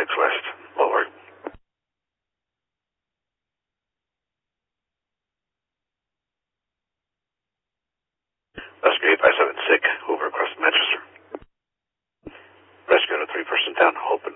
6 West. Over. Rescue 857 sick. Over across Manchester. Rescue on a 3-person down. Open.